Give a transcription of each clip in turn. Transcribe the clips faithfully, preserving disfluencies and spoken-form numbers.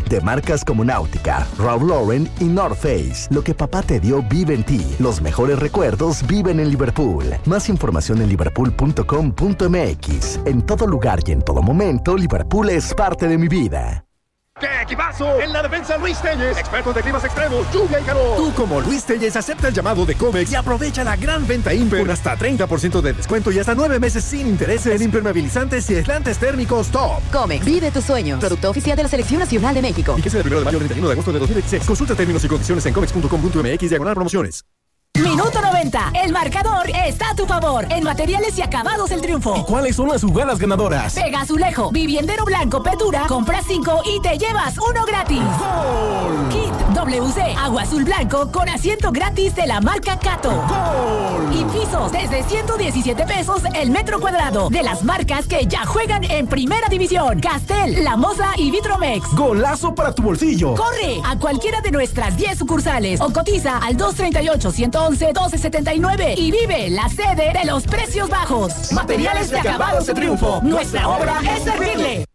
de marcas como Nautica, Ralph Lauren y North Face. Lo que papá te dio vive en ti. Los mejores recuerdos viven en Liverpool. Más información en liverpool punto com punto m x. En todo lugar y en todo momento, Liverpool es parte de mi vida. ¡Qué equipazo! En la defensa, Luis Telles, experto de climas extremos, lluvia y calor. Tú, como Luis Telles, acepta el llamado de Comex y aprovecha la gran venta Imper con hasta treinta por ciento de descuento y hasta nueve meses sin intereses en impermeabilizantes y aislantes térmicos top. Comex, vive tus sueños. Producto oficial de la Selección Nacional de México. Fíjese del primero de mayo al treinta y uno de agosto de dos mil dieciséis. Consulta términos y condiciones en comex punto com punto m x diagonal promociones. Minuto noventa. El marcador está a tu favor. En materiales y acabados el triunfo. ¿Y cuáles son las jugadas ganadoras? Pega Azulejo, Viviendero Blanco, Petura. Compra cinco y te llevas uno gratis. ¡Gol! Kit W C, agua azul blanco con asiento gratis de la marca Cato. ¡Gol! Y pisos desde ciento diecisiete pesos el metro cuadrado de las marcas que ya juegan en Primera División. Castel, La Moza y Vitromex. ¡Golazo para tu bolsillo! Corre a cualquiera de nuestras diez sucursales o cotiza al dos treinta y ocho, ciento once, doce setenta y nueve y vive la sede de los precios bajos. Materiales de acabados de triunfo. Nuestra obra es servirle.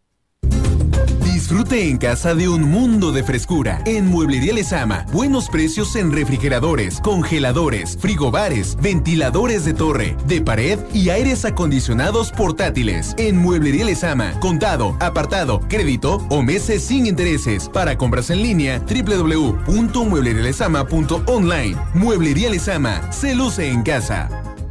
Disfrute en casa de un mundo de frescura. En Mueblería Lezama, buenos precios en refrigeradores, congeladores, frigobares, ventiladores de torre, de pared y aires acondicionados portátiles. En Mueblería Lezama, contado, apartado, crédito o meses sin intereses. Para compras en línea, doble u doble u doble u punto mueblería lezama punto online. Mueblería Lezama, se luce en casa.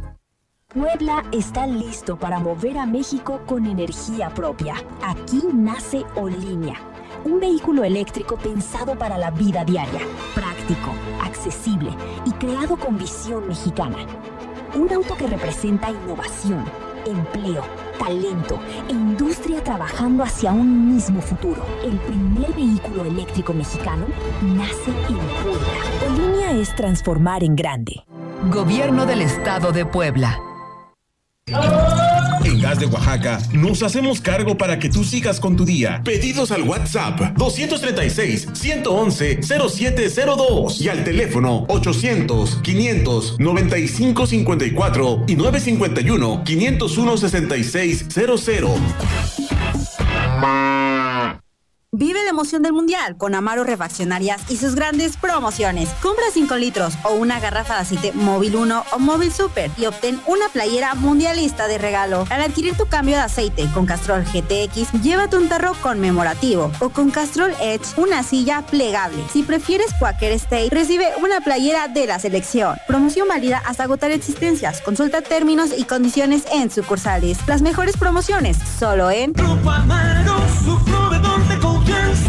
Puebla está listo para mover a México con energía propia. Aquí nace Olinia, un vehículo eléctrico pensado para la vida diaria, práctico, accesible y creado con visión mexicana. Un auto que representa innovación, empleo, talento e industria trabajando hacia un mismo futuro. El primer vehículo eléctrico mexicano nace en Puebla. Olinia es transformar en grande. Gobierno del Estado de Puebla. En Gas de Oaxaca nos hacemos cargo para que tú sigas con tu día. Pedidos al WhatsApp dos treinta y seis, ciento once, cero siete cero dos y al teléfono ochocientos, quinientos, noventa y cinco cincuenta y cuatro y nueve cincuenta y uno, quinientos uno, sesenta y seis cero cero. Vive la emoción del Mundial con Amaro Refaccionarias y sus grandes promociones. Compra cinco litros o una garrafa de aceite Móvil uno o Móvil Super y obtén una playera mundialista de regalo. Al adquirir tu cambio de aceite con Castrol G T X, llévate un tarro conmemorativo o con Castrol Edge una silla plegable. Si prefieres Quaker State, recibe una playera de la selección. Promoción válida hasta agotar existencias. Consulta términos y condiciones en sucursales. Las mejores promociones solo en Grupo Amaro, su proveedor de confianza.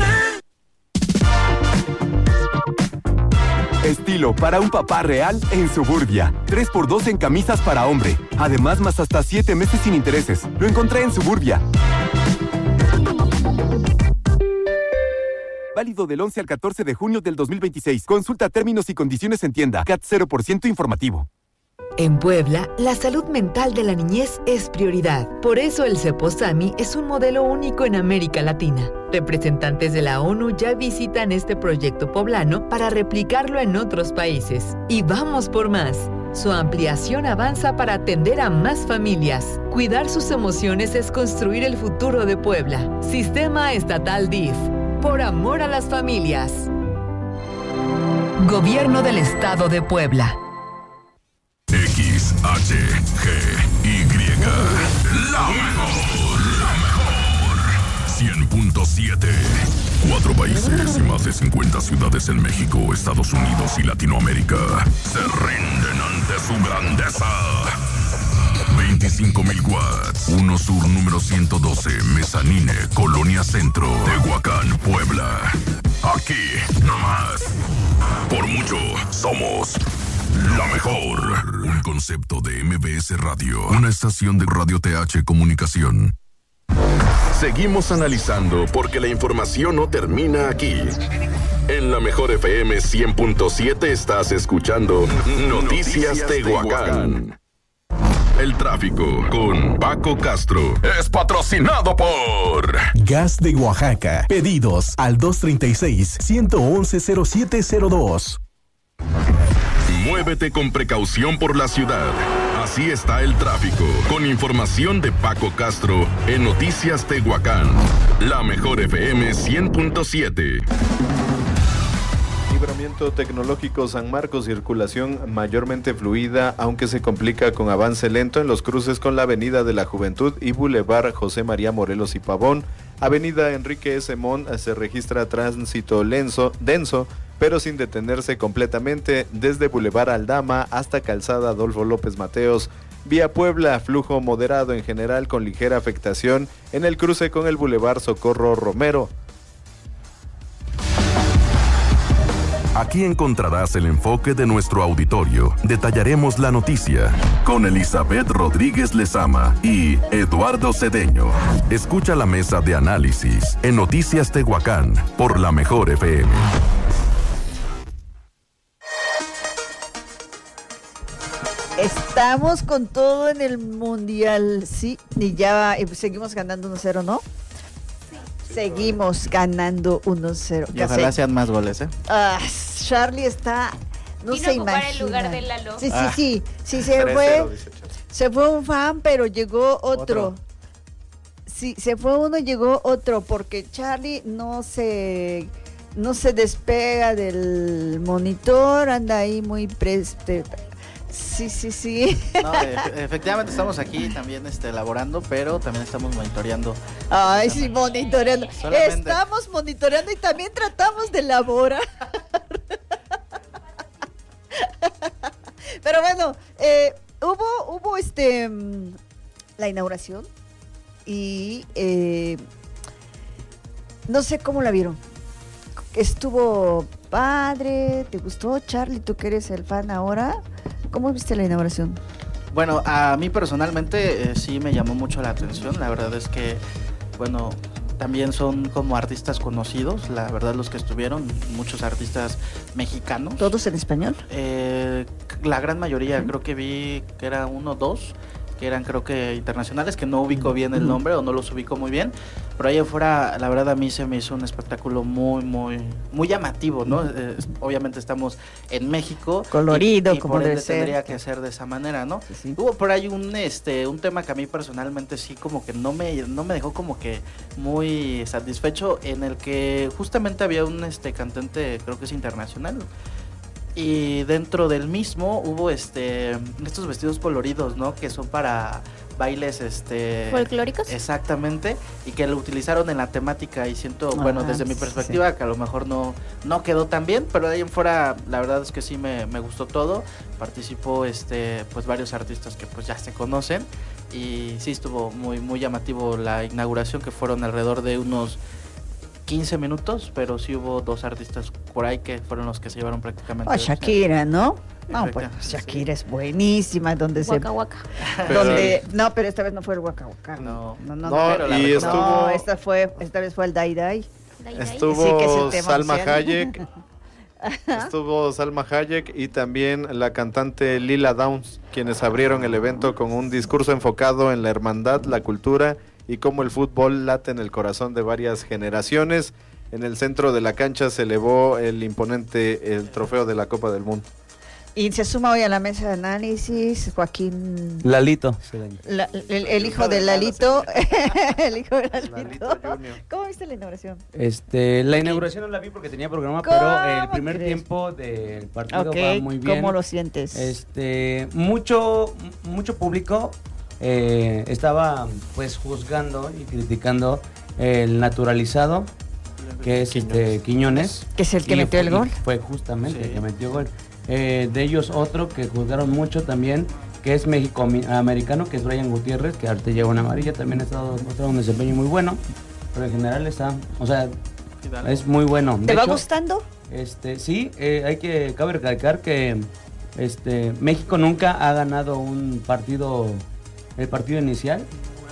Estilo para un papá real en Suburbia. tres por dos en camisas para hombre. Además, más hasta siete meses sin intereses. Lo encontré en Suburbia. Válido del once al catorce de junio del dos mil veintiséis. Consulta términos y condiciones en tienda. C A T cero por ciento informativo. En Puebla, la salud mental de la niñez es prioridad. Por eso el Ceposami es un modelo único en América Latina. Representantes de la ONU ya visitan este proyecto poblano para replicarlo en otros países. Y vamos por más. Su ampliación avanza para atender a más familias. Cuidar sus emociones es construir el futuro de Puebla. Sistema Estatal D I F. Por amor a las familias. Gobierno del Estado de Puebla. X, H, G, Y. La mejor, la mejor. cien punto siete. Cuatro países y más de cincuenta ciudades en México, Estados Unidos y Latinoamérica se rinden ante su grandeza. veinticinco mil watts. uno Sur número ciento doce, Mezanine, Colonia Centro, Tehuacán, Puebla. Aquí, nomás. Por mucho, somos la mejor. Un concepto de M B S Radio. Una estación de Radio T H Comunicación. Seguimos analizando porque la información no termina aquí. En la mejor F M cien punto siete estás escuchando Noticias, Noticias Tehuacán. El tráfico con Paco Castro es patrocinado por Gas de Oaxaca. Pedidos al dos treinta y seis, ciento once, cero siete cero dos. Mueve Muévete con precaución por la ciudad. Así está el tráfico. Con información de Paco Castro en Noticias Tehuacán. La mejor F M cien punto siete. Libramiento Tecnológico San Marcos, circulación mayormente fluida, aunque se complica con avance lento en los cruces con la Avenida de la Juventud y Boulevard José María Morelos y Pavón. Avenida Enrique S. Mon se registra tránsito lenso, denso, pero sin detenerse completamente desde Boulevard Aldama hasta Calzada Adolfo López Mateos. Vía Puebla, flujo moderado en general con ligera afectación en el cruce con el Boulevard Socorro Romero. Aquí encontrarás el enfoque de nuestro auditorio. Detallaremos la noticia con Elizabeth Rodríguez Lezama y Eduardo Cedeño. Escucha la mesa de análisis en Noticias Tehuacán por la mejor F M. Estamos con todo en el Mundial, sí, y ya eh, seguimos ganando uno cero, ¿no? Seguimos ganando uno cero. Y ojalá sean más goles, ¿eh? Ah, Charlie está, no Vino se a ocupar imagina. el lugar de Lalo. Sí, sí, Ah. sí, sí, se fue, se fue un fan, pero llegó otro. Otro. Sí, se fue uno y llegó otro, porque Charlie no se, no se despega del monitor, anda ahí muy preste. Sí, sí, sí. No, e- efectivamente estamos aquí también este, elaborando, pero también estamos monitoreando. Ay, sí, monitoreando. Solamente- Estamos monitoreando y también tratamos de elaborar. Pero bueno, eh, hubo, hubo este mm, la inauguración y eh, no sé cómo la vieron. Estuvo padre, ¿te gustó, Charlie? Tú que eres el fan ahora. ¿Cómo viste la inauguración? Bueno, a mí personalmente eh, sí me llamó mucho la atención. La verdad es que, bueno, también son como artistas conocidos, la verdad los que estuvieron, muchos artistas mexicanos. ¿Todos en español? Eh, la gran mayoría, uh-huh. Creo que vi que era uno o dos, que eran creo que internacionales, que no ubico bien el nombre o no los ubico muy bien, pero ahí afuera la verdad a mí se me hizo un espectáculo muy, muy, muy llamativo, ¿no? Eh, obviamente estamos en México. Colorido, y, y como por debe ende ser. tendría que ser de esa manera, ¿no? Sí, sí. Hubo por ahí un, este, un tema que a mí personalmente sí como que no me, no me dejó como que muy satisfecho, en el que justamente había un este, cantante, creo que es internacional, y dentro del mismo hubo este estos vestidos coloridos, ¿no? Que son para bailes este folclóricos. Exactamente, y que lo utilizaron en la temática y siento, Ah, bueno, desde mi sí, perspectiva sí. que a lo mejor no no quedó tan bien, pero de ahí en fuera la verdad es que sí me, me gustó todo. Participó este pues varios artistas que pues ya se conocen y sí estuvo muy muy llamativo la inauguración, que fueron alrededor de unos quince minutos, pero sí hubo dos artistas por ahí que fueron los que se llevaron prácticamente. Oh, Shakira, ¿no? No, Perfecto. pues Shakira es buenísima, donde Waka se... Waka. Donde, no, pero esta vez no fue el Waka Waka. No, no, no. No, pero la y recordó. estuvo- No, esta, fue, esta vez fue el Dai Dai. Dai Dai. Estuvo Sí, que es el tema Salma oficial. Hayek, estuvo Salma Hayek y también la cantante Lila Downs, quienes abrieron el evento con un discurso enfocado en la hermandad, la cultura y cómo el fútbol late en el corazón de varias generaciones. En el centro de la cancha se elevó el imponente el trofeo de la Copa del Mundo. Y se suma hoy a la mesa de análisis Joaquín... Lalito. La- el, el hijo de Lalito. El hijo de Lalito. Lalito Junior. ¿Cómo viste la inauguración? Este, la inauguración no la vi porque tenía programa, ¿Cómo pero el primer crees? tiempo del partido Ok, va muy bien. ¿cómo lo sientes? Este, mucho, mucho público eh, estaba pues juzgando y criticando el naturalizado, que es este Quiñones. Que es el que Y metió el fue- gol. Fue justamente Sí. el que metió gol. Eh, de ellos otro que juzgaron mucho también, que es México-americano, que es Brian Gutiérrez, que ahorita lleva una amarilla, también ha estado mostrando un desempeño muy bueno, pero en general está, o sea, es muy bueno. ¿Te De va hecho, gustando? Este, sí, eh, hay que, cabe recalcar que este, México nunca ha ganado un partido, el partido inicial,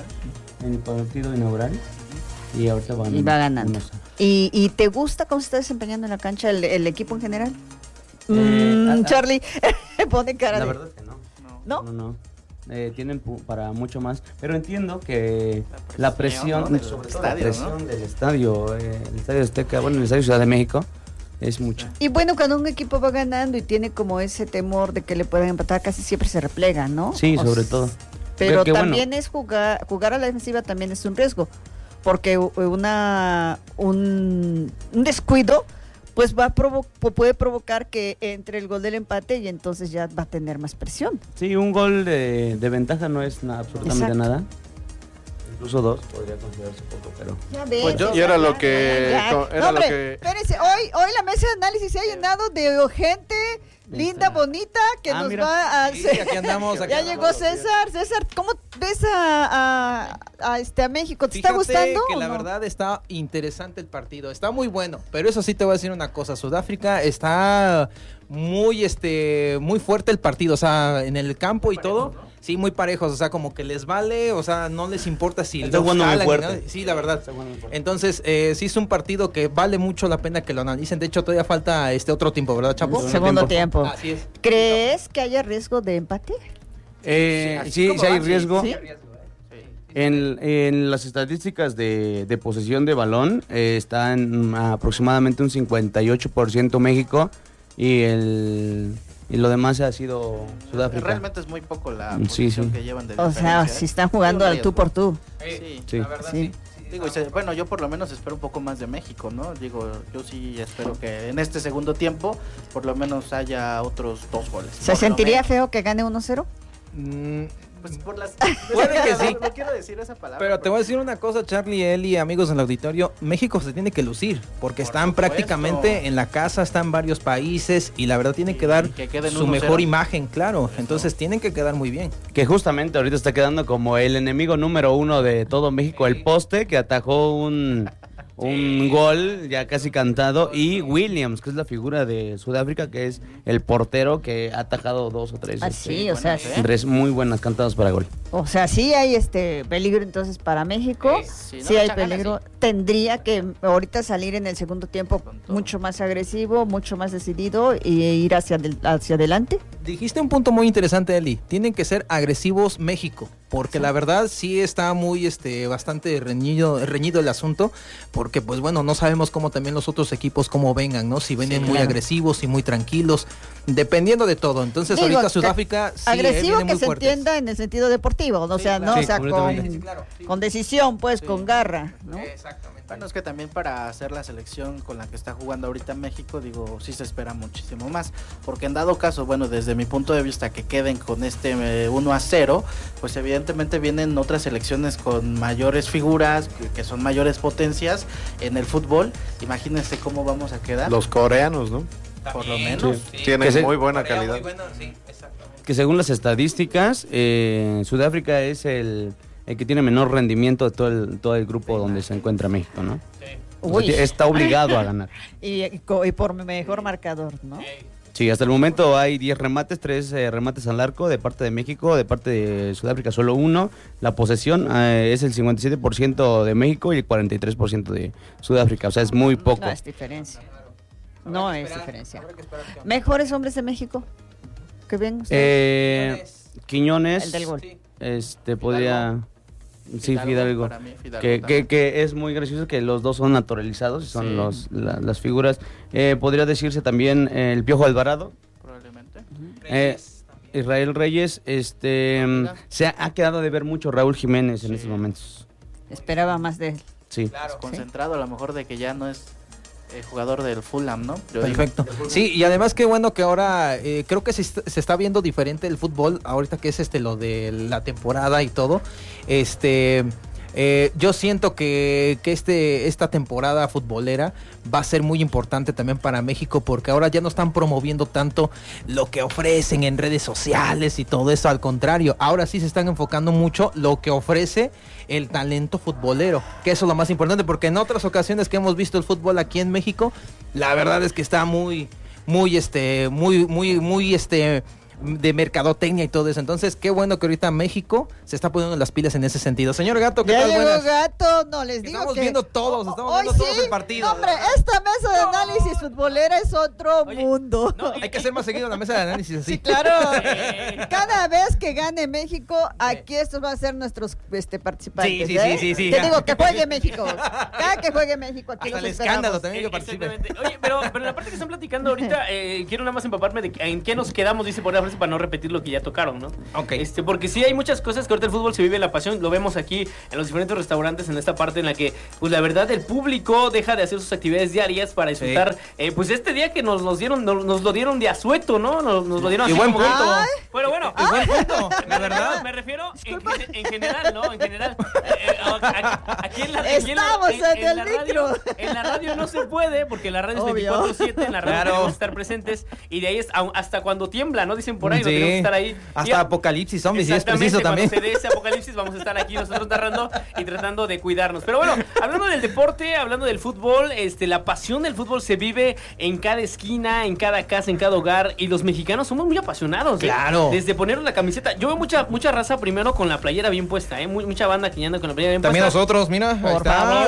el partido inaugural, y ahorita van Y va ganando. unos- ¿Y, y te gusta cómo se está desempeñando en la cancha el, el equipo en general? Eh, Mm, ah, ah. Charlie, pone cara La de... verdad que no. ¿No? No, no. Eh, tienen pu- para mucho más, pero entiendo que la presión, ¿no? del sobre todo la estadio, presión ¿no? del estadio, eh, el estadio Azteca, bueno, el estadio Ciudad de México, es mucho. Y bueno, cuando un equipo va ganando y tiene como ese temor de que le puedan empatar, casi siempre se replega, ¿no? Sí, o sobre s- todo. Pero Que, que también bueno, es jugar, jugar a la defensiva también es un riesgo, porque u- una un, un descuido pues va a provo- puede provocar que entre el gol del empate y entonces ya va a tener más presión. sí, un gol de, de ventaja no es nada, absolutamente Exacto. nada. Incluso dos podría considerarse poco, pero... Ya ves, Pues yo- o y era sea, lo ya, que- ya, ya. co- era No, hombre, lo que- espérense, hoy, hoy la mesa de análisis se ha llenado de gente linda, bonita, que Ah, nos mira. va a Sí, hacer. aquí andamos, aquí ya andamos. llegó César. César, ¿cómo ves a, a, a este, a México? ¿Te está Fíjate gustando? que o la no? verdad está interesante el partido, está muy bueno, pero eso sí te voy a decir una cosa, Sudáfrica está muy este muy fuerte el partido, o sea, en el campo y todo, sí, muy parejos, o sea, como que les vale, o sea, no les importa si Está los jugando muy jalan ni fuerte. nada. Sí, la verdad. Entonces, eh, sí es un partido que vale mucho la pena que lo analicen. De hecho, todavía falta este otro tiempo, ¿verdad, Chapo? Segundo tiempo. Así es. ¿Crees que haya riesgo de empate? Eh, así sí, como sí hay va, sí, riesgo. sí. En, en las estadísticas de, de posesión de balón eh, está en aproximadamente un cincuenta y ocho por ciento México y el y lo demás ha sido Sudáfrica. Realmente es muy poco la Sí, posición sí. que llevan de O sea, diferencia, ¿eh? si están jugando Sí, al tú por tú. Sí, Sí. la verdad Sí. sí. Digo, y se- bueno, yo por lo menos espero un poco más de México, ¿no? Digo, yo sí espero que en este segundo tiempo por lo menos haya otros dos goles. ¿Se Por lo sentiría menos. feo que gane uno cero? Mm, Pues por las... Puede que sí. No quiero decir esa palabra. Pero te voy a decir una cosa, Charlie, Eli, amigos del auditorio, México se tiene que lucir, porque están supuesto. prácticamente en la casa, están en varios países y la verdad tienen que dar que queden su uno mejor cero. imagen, claro. Entonces tienen que quedar muy bien. Que justamente ahorita está quedando como el enemigo número uno de todo México, el poste que atajó un, un gol ya casi cantado, y Williams, que es la figura de Sudáfrica, que es el portero que ha atajado dos o tres. Ah, este, sí, o sea, sí. tres muy buenas cantadas para gol. O sea, sí hay este peligro entonces para México. Sí, Sí, no, hay echa ganas, peligro. Tendría que ahorita salir en el segundo tiempo mucho más agresivo, mucho más decidido y ir hacia, del- hacia adelante. Dijiste un punto muy interesante, Eli. Tienen que ser agresivos México, porque la verdad sí está muy, este, bastante reñido, reñido el asunto, porque pues bueno, no sabemos cómo también los otros equipos cómo vengan, ¿no? Si vienen Sí, muy claro. agresivos y muy tranquilos, dependiendo de todo. Entonces Digo, ahorita que- Sudáfrica sí, eh, agresivo viene que muy se fuertes. entienda en el sentido deportivo, ¿no? O sea, no, Sí, o sea, completamente. con, Sí, claro, sí. con decisión, pues, con garra, ¿no? Exactamente. Bueno, es que también para hacer la selección con la que está jugando ahorita México, digo, sí se espera muchísimo más, porque en dado caso, bueno, desde mi punto de vista, que queden con este eh, uno a cero, pues evidentemente vienen otras selecciones con mayores figuras, que, que son mayores potencias en el fútbol. Imagínense cómo vamos a quedar. Los coreanos, ¿no? Por lo menos. Sí. Tienen Que se- muy buena calidad. Que según las estadísticas, eh, Sudáfrica es el, el que tiene menor rendimiento de todo el, todo el grupo donde se encuentra México, ¿no? O sea, Uy. está obligado a ganar. Y, y co- y por mejor marcador, ¿no? Sí, hasta el momento hay diez remates, tres eh, remates al arco de parte de México, de parte de Sudáfrica solo uno. La posesión eh, es el cincuenta y siete por ciento de México y el cuarenta y tres por ciento de Sudáfrica, o sea, es muy poco. No es diferencia. No es diferencia. Mejores hombres de México. ¿Qué ven ustedes? Eh, Quiñones, El del gol. este podría, sí, Fidalgo, Fidalgo, para mí, Fidalgo que, también. que, que es muy gracioso que los dos son naturalizados, son Sí. los, la- las figuras. Eh, podría decirse también eh, el Piojo Alvarado, Probablemente. eh, Israel Reyes, este mm, se ha, ha quedado de ver mucho Raúl Jiménez en estos momentos. Esperaba más de él. Sí. Concentrado a lo mejor de que ya no es eh, jugador del Fulham, ¿no? Yo digo. Perfecto. Sí, y además qué bueno que ahora eh, creo que se, est- se está viendo diferente el fútbol ahorita que es este lo de la temporada y todo. Este eh, yo siento que, que este esta temporada futbolera va a ser muy importante también para México porque ahora ya no están promoviendo tanto lo que ofrecen en redes sociales y todo eso, al contrario, ahora sí se están enfocando mucho lo que ofrece el talento futbolero, que eso es lo más importante, porque en otras ocasiones que hemos visto el fútbol aquí en México, la verdad es que está muy, muy, este, muy, muy, muy, este, de mercadotecnia y todo eso. Entonces, qué bueno que ahorita México se está poniendo las pilas en ese sentido. Señor Gato, ¿qué Ya tal? llegó Buenas. Gato, no les digo Estamos que viendo todos, estamos hoy viendo todos sí, el partido. no, hombre, esta mesa de análisis futbolera es otro Oye, mundo. No, hay que hacer más seguido la mesa de análisis así. Sí, claro. Cada vez que gane México, aquí estos van a ser nuestros este, participantes. Sí, sí, ¿eh? sí, sí, sí. Te digo, que juegue México. Cada que juegue México, aquí hasta los el escándalo esperamos. también que participe. Oye, pero, pero la parte que están platicando ahorita, eh, quiero nada más empaparme de en qué nos quedamos, dice por la frase, para no repetir lo que ya tocaron, ¿no? Ok. Este, porque sí hay muchas cosas que ahorita el fútbol se vive la pasión, lo vemos aquí en los diferentes restaurantes, en esta parte en la que, pues la verdad, el público deja de hacer sus actividades diarias para disfrutar, sí. eh, pues este día que nos, nos dieron, nos, nos lo dieron de asueto, ¿no? Nos, nos lo dieron así. Y buen como punto. Ay. Bueno, bueno. Y buen punto, la verdad. Me refiero en, en general, ¿no? En general. Eh, aquí en la, Estamos aquí en, la, en, en en el la micro. radio, en la radio no se puede, porque la radio es veinticuatro siete, en la radio claro. tenemos que estar presentes, y de ahí es hasta cuando tiembla, ¿no? Dicen por ahí, sí. no tenemos que estar ahí. Hasta y, apocalipsis zombies, si es preciso también. Cuando se dé ese apocalipsis vamos a estar aquí nosotros narrando y tratando de cuidarnos. Pero bueno, hablando del deporte, hablando del fútbol, este, la pasión del fútbol se vive en cada esquina, en cada casa, en cada hogar, y los mexicanos somos muy apasionados. Claro. ¿eh? Desde poner la camiseta. Yo veo mucha mucha raza primero con la playera bien puesta, ¿eh? Muy, mucha banda que anda con la playera bien también puesta. También nosotros, mira. Por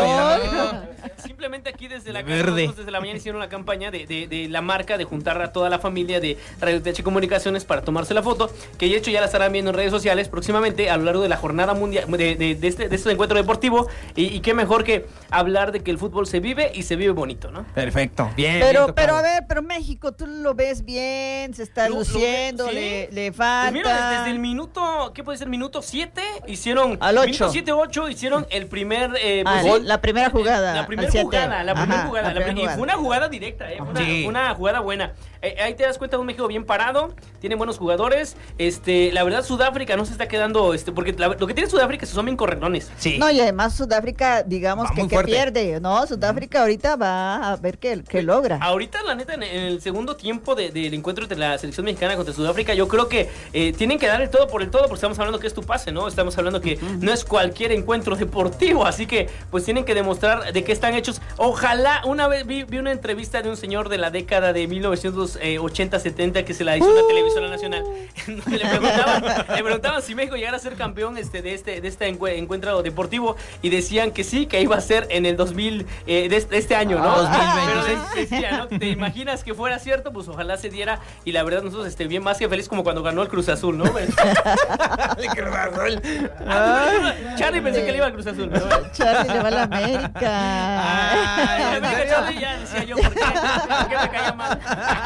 favor. Simplemente aquí desde la Verde. casa, desde la mañana hicieron la campaña de, de, de la marca de juntar a toda la familia de Radio T H Comunicaciones para tomarse la foto, que de hecho ya la estarán viendo en redes sociales próximamente a lo largo de la jornada mundial de, de, de, este, de este encuentro deportivo, y, y qué mejor que hablar de que el fútbol se vive y se vive bonito, ¿no? Perfecto, bien. Pero, bien pero a ver, pero México, tú lo ves bien, se está Lo- lo luciendo, ve- sí. le, le falta. Pues mira, desde, desde el minuto, ¿qué puede ser? Minuto siete, hicieron. Al ocho. Minuto siete, ocho, hicieron el primer. Eh, Ah, pues, la primera jugada, La al primera siete. jugada, la primera Ajá, jugada. la la primera pri- y jugada. fue una jugada directa, ¿eh? Fue una, Sí. fue una jugada buena. Eh, ahí te das cuenta de un México bien parado, tiene buenos jugadores. Este, la verdad, Sudáfrica no se está quedando. Este, porque la- lo que tiene Sudáfrica es que son bien correlones. Sí. No, y además Sudáfrica, digamos Va que, muy que fuerte. pierde, ¿no? Sudáfrica ahorita va a ver qué, qué logra. Ahorita, la neta, en, en el segundo tiempo de- del encuentro entre la selección mexicana contra Sudáfrica, yo creo que eh, tienen que dar el todo por el todo, porque estamos hablando que es tu pase, ¿no? Estamos hablando que no es cualquier encuentro deportivo, así que pues tienen que demostrar de qué están hechos. Ojalá, una vez vi, vi una entrevista de un señor de la década de mil novecientos ochenta setenta que se la hizo en la televisora nacional, en donde le preguntaban, le preguntaban si México llegara a ser campeón este, de este, de este encue- encuentro deportivo, y decían que sí, que iba a ser en el dos mil, eh, de, este, de este año, ¿no? Ah, dos mil veintiséis. Pero decía, ¿no? ¿Te imaginas que fuera cierto? Pues ojalá se diera, y la verdad nosotros este, bien más que feliz como cuando ganó el Cruz Azul, ¿no? Charlie pensé que le iba al Cruz Azul, ¿no? Charlie le va a la América. Ay, América, Charlie, ya decía yo, ¿por qué? ¿Por qué me caía mal?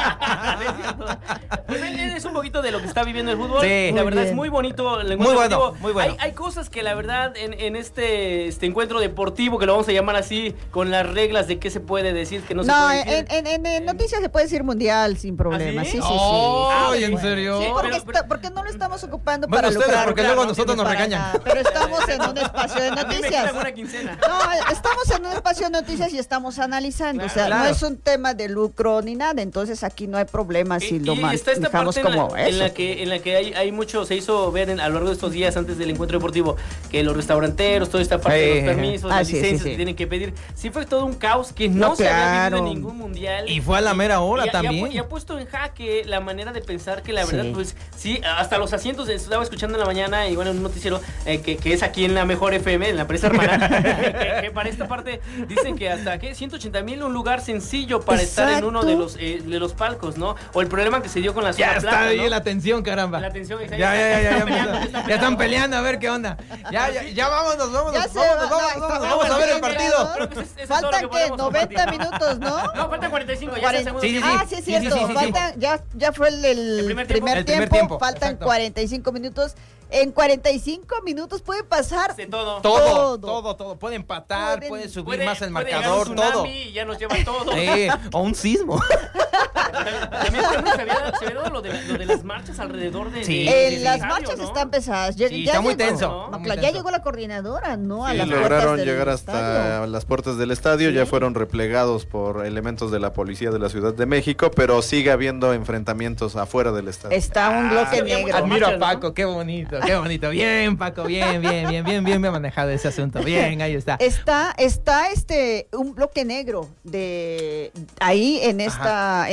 Pues es un poquito de lo que está viviendo el fútbol. Sí. La Muy verdad bien. es muy bonito el Muy encuentro bueno, deportivo. muy bueno. Hay, hay cosas que la verdad en, en este, este encuentro deportivo, que lo vamos a llamar así, con las reglas de qué se puede decir, que no, se No, puede decir. en, en, en, en noticias se puede decir mundial sin problema. ¿Ah, sí, sí? sí, sí. Ay, Sí, ¿en bueno. serio? Sí, porque, Pero- está- porque no lo estamos ocupando Bueno, para ustedes, lucrar. porque claro, luego no nosotros tiene nos para regañan. nada. Pero estamos en un espacio de A mí me noticias. quitan una quincena. No, estamos en un espacio de noticias y estamos analizando. Claro, o sea, claro. no es un tema de lucro ni nada. Entonces aquí no hay problema si Y- lo y está esta manejamos parte en la, como en eso. la que en la que hay, hay mucho, se hizo ver en- a lo largo de estos días antes del encuentro deportivo, que los restauranteros, toda esta parte Eh, de los permisos, ah, las sí, sí, licencias sí. que tienen que pedir, sí fue todo un caos que no, No, se había claro. vivido en ningún mundial. Y fue a la mera hora Y ha- y ha también. pu- Y ha, puesto en jaque la manera de pensar que la verdad, Sí. pues sí, hasta los asientos, estaba escuchando en la mañana y bueno, en un noticiero eh, que, que es aquí en la Mejor F M, en la empresa hermana, que, que para esta parte dicen que hasta que ciento ochenta mil un lugar sencillo para estar en uno de Exacto. los eh, de los palcos, ¿no? O el problema que se dio con la Ya zona está plata, ahí ¿no? la tensión, caramba. La tensión, Ya, ya, ya, ya, ya, empezó. Ya están peleando, a ver qué onda. Ya, ya, ya vámonos, vámonos, Ya se vámonos, va, vámonos, no, vámonos, está vamos a ver el bien, partido. ¿no? Creo que eso es- eso es todo lo Faltan que que podemos noventa compartir. minutos, ¿no? No, faltan cuarenta y cinco, ya Cuarenta- es el segundo Sí, sí, tiempo. Ah, sí, es Sí, cierto. sí, sí, sí, sí. Faltan, ya, ya fue el, el El primer primer, tiempo. El tiempo, primer tiempo, faltan exacto. cuarenta y cinco minutos. En cuarenta y cinco minutos puede pasar De todo. Todo, Todo. todo, todo. Puede empatar, Pueden- puede subir Puede- más el puede llegar marcador, un todo. tsunami y ya nos lleva todo. Sí, o un sismo. También por ejemplo, se había, se había dado lo de, la- lo de las marchas alrededor de. Sí. de- Eh, del las estadio, marchas ¿no? están pesadas. Ya, Sí, ya está muy llegó, tenso, ¿no? está muy Claro, ya tenso. llegó la coordinadora, ¿no? A Sí, las puertas lograron del llegar hasta estadio. las puertas del estadio, ya fueron replegados por elementos de la policía de la Ciudad de México, pero sigue habiendo enfrentamientos afuera del estadio. Está un bloque Ah, negro. Admiro a ¿no? Paco, qué bonito, qué bonito. Bien, Paco, bien, bien, bien, bien, bien, bien manejado ese asunto. Bien, ahí está. Está, está este un bloque negro de ahí en esta, en este enfrentamiento.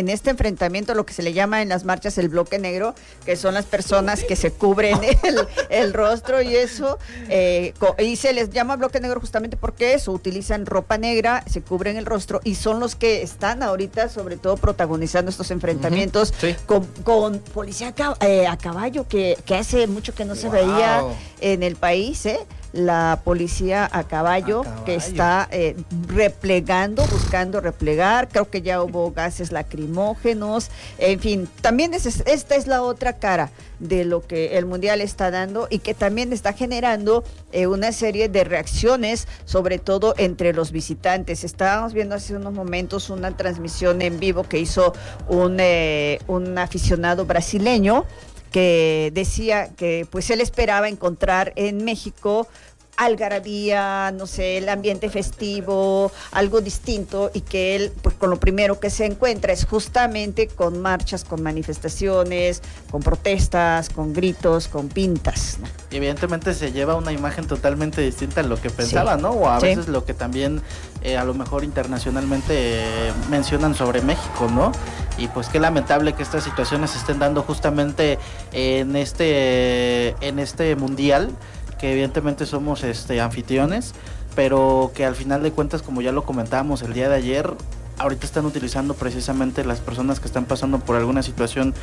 enfrentamiento, lo que se le llama en las marchas el bloque negro, que son las personas que se cubren el, el rostro y eso, eh, y se les llama bloque negro justamente porque eso, utilizan ropa negra, se cubren el rostro y son los que están ahorita sobre todo protagonizando estos enfrentamientos uh-huh. sí. con, con policía a, eh, a caballo, que, que hace mucho que no se wow. veía en el país, ¿eh? La policía a caballo, a caballo. que está eh, replegando, buscando replegar, creo que ya hubo gases lacrimógenos, en fin, también es, esta es la otra cara de lo que el Mundial está dando y que también está generando eh, una serie de reacciones, sobre todo entre los visitantes. Estábamos viendo hace unos momentos una transmisión en vivo que hizo un, eh, un aficionado brasileño, que decía que pues él esperaba encontrar en México algarabía, no sé, el ambiente festivo, algo distinto, y que él pues con lo primero que se encuentra es justamente con marchas, con manifestaciones, con protestas, con gritos, con pintas, ¿no? Y evidentemente se lleva una imagen totalmente distinta a lo que pensaba, sí. ¿no? O a sí. veces lo que también eh, a lo mejor internacionalmente eh, mencionan sobre México, ¿no? Y pues qué lamentable que estas situaciones se estén dando justamente en este en este mundial, que evidentemente somos este anfitriones, pero que al final de cuentas, como ya lo comentábamos el día de ayer, ahorita están utilizando precisamente las personas que están pasando por alguna situación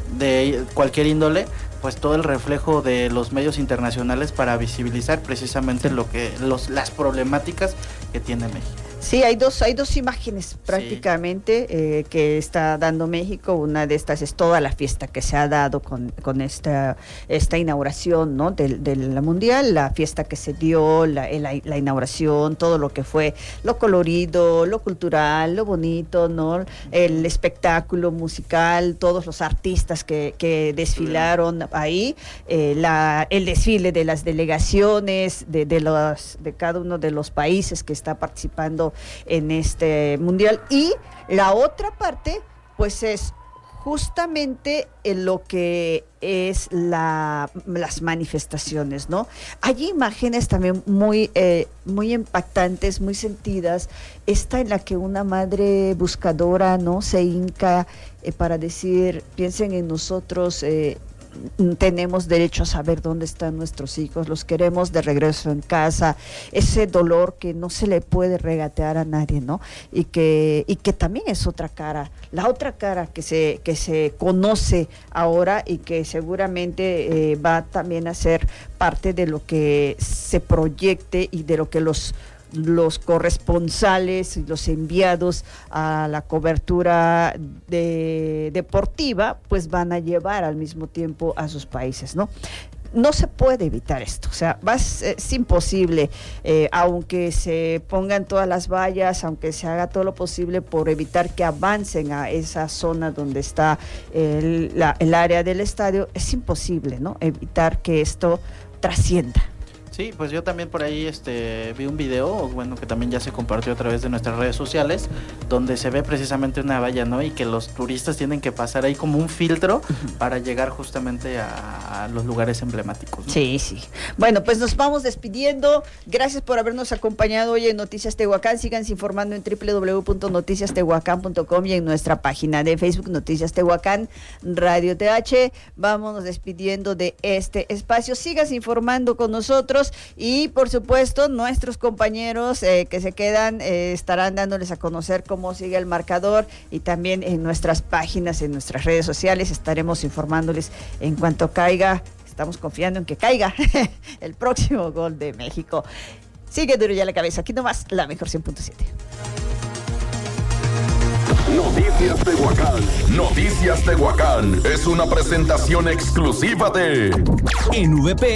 de cualquier índole, pues todo el reflejo de los medios internacionales para visibilizar precisamente lo que los las problemáticas que tiene México. Sí, hay dos, hay dos imágenes prácticamente sí. eh, que está dando México. Una de estas es toda la fiesta que se ha dado con, con esta, esta inauguración, ¿no? de, de la Mundial, la fiesta que se dio, la, la, la inauguración, todo lo que fue lo colorido, lo cultural, lo bonito, ¿no? El espectáculo musical, todos los artistas que, que desfilaron ahí, eh, la, el desfile de las delegaciones de, de, los, de cada uno de los países que está participando en este mundial, y la otra parte pues es justamente en lo que es la, las manifestaciones, ¿no? Hay imágenes también muy, eh, muy impactantes, muy sentidas. Esta en la que una madre buscadora, ¿no? se hinca eh, para decir, piensen en nosotros, eh, tenemos derecho a saber dónde están nuestros hijos, los queremos de regreso en casa, ese dolor que no se le puede regatear a nadie, ¿no? Y que, y que también es otra cara, la otra cara que se, que se conoce ahora y que seguramente eh, va también a ser parte de lo que se proyecte y de lo que los los corresponsales y los enviados a la cobertura de, deportiva pues van a llevar al mismo tiempo a sus países, ¿no? No se puede evitar esto, o sea, va, es imposible, eh, aunque se pongan todas las vallas, aunque se haga todo lo posible por evitar que avancen a esa zona donde está el, la, el área del estadio, es imposible, ¿no? Evitar que esto trascienda. Sí, pues yo también por ahí este vi un video, bueno, que también ya se compartió a través de nuestras redes sociales, donde se ve precisamente una valla, ¿no? Y que los turistas tienen que pasar ahí como un filtro uh-huh. para llegar justamente a, a los lugares emblemáticos, ¿no? Sí, sí. Bueno, pues nos vamos despidiendo. Gracias por habernos acompañado hoy en Noticias Tehuacán. Síganse informando en doble u doble u doble u punto noticias tehuacán punto com y en nuestra página de Facebook Noticias Tehuacán Radio T H. Vámonos despidiendo de este espacio. Síganse informando con nosotros. Y por supuesto nuestros compañeros eh, que se quedan eh, estarán dándoles a conocer cómo sigue el marcador, y también en nuestras páginas, en nuestras redes sociales estaremos informándoles en cuanto caiga. Estamos confiando en que caiga el próximo gol de México. Sigue duro ya la cabeza, aquí nomás la mejor cien punto siete. Noticias Tehuacán. Noticias Tehuacán es una presentación exclusiva de en V P